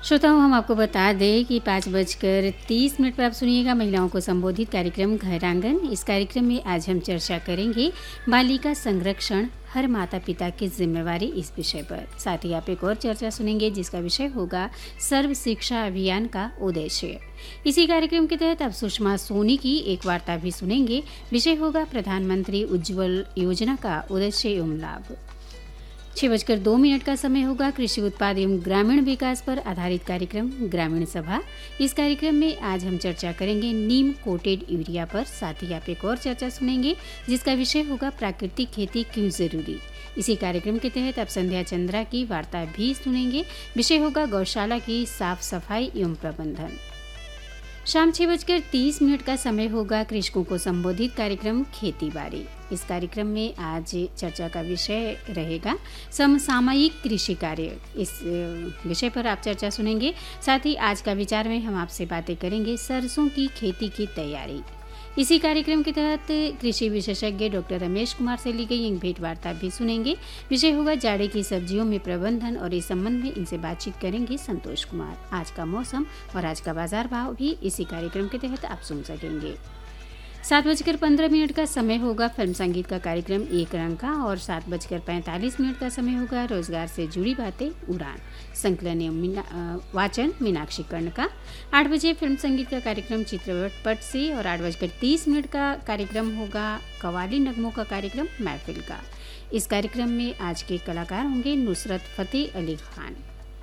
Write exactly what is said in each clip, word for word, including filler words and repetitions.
श्रोताओं, हम आपको बता दें कि पाँच बजकर तीस मिनट पर आप सुनिएगा महिलाओं को संबोधित कार्यक्रम घर आंगन। इस कार्यक्रम में आज हम चर्चा करेंगे बालिका संरक्षण हर माता पिता की जिम्मेवारी इस विषय पर। साथ ही आप एक और चर्चा सुनेंगे जिसका विषय होगा सर्व शिक्षा अभियान का उद्देश्य। इसी कार्यक्रम के तहत आप सुषमा सोनी की एक वार्ता भी सुनेंगे। विषय होगा प्रधानमंत्री उज्ज्वल योजना का उद्देश्य एवं लाभ। छः बजकर दो मिनट का समय होगा कृषि उत्पाद एवं ग्रामीण विकास पर आधारित कार्यक्रम ग्रामीण सभा। इस कार्यक्रम में आज हम चर्चा करेंगे नीम कोटेड यूरिया पर। साथ ही आप एक और चर्चा सुनेंगे जिसका विषय होगा प्राकृतिक खेती क्यों जरूरी। इसी कार्यक्रम के तहत आप संध्या चंद्रा की वार्ता भी सुनेंगे। विषय होगा गौशाला की साफ सफाई एवं प्रबंधन। शाम छः बजकर तीस मिनट का समय होगा कृषकों को संबोधित कार्यक्रम खेती बाड़ी। इस कार्यक्रम में आज चर्चा का विषय रहेगा समसामयिक कृषि कार्य। इस विषय पर आप चर्चा सुनेंगे। साथ ही आज का विचार में हम आपसे बातें करेंगे सरसों की खेती की तैयारी। इसी कार्यक्रम के तहत कृषि विशेषज्ञ डॉक्टर रमेश कुमार से ली गई एक भेंट वार्ता भी सुनेंगे। विषय होगा जाड़े की सब्जियों में प्रबंधन और इस संबंध में इनसे बातचीत करेंगे संतोष कुमार। आज का मौसम और आज का बाजार भाव भी इसी कार्यक्रम के तहत आप सुन सकेंगे। सात बजकर पंद्रह मिनट का समय होगा फिल्म संगीत का कार्यक्रम एक रंग का और सात बजकर पैंतालीस मिनट का समय होगा रोजगार से जुड़ी बातें उड़ान। संकलन एवं मीना, वाचन मीनाक्षी कर्ण का। आठ बजे फिल्म संगीत का कार्यक्रम चित्रपट से और आठ बजकर तीस मिनट का कार्यक्रम होगा कवाली नगमों का कार्यक्रम महफिल का। इस कार्यक्रम में आज के कलाकार होंगे नुसरत फतेह अली खान।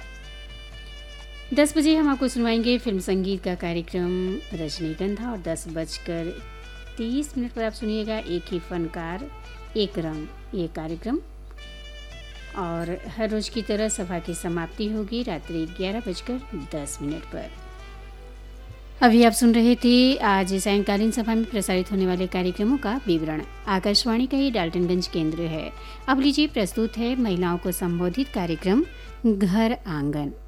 दस बजे हम आपको सुनवाएंगे फिल्म संगीत का कार्यक्रम रजनीगंधा और दस बजकर तीस मिनट पर आप सुनिएगा एक ही फनकार एक रंग ये कार्यक्रम। और हर रोज की तरह सभा की समाप्ति होगी रात्रि ग्यारह बजकर दस मिनट पर। अभी आप सुन रहे थे आज सायंकालीन सभा में प्रसारित होने वाले कार्यक्रमों का विवरण। आकाशवाणी का ये डाल्टनगंज केंद्र है। अब लीजिए प्रस्तुत है महिलाओं को संबोधित कार्यक्रम घर आंगन।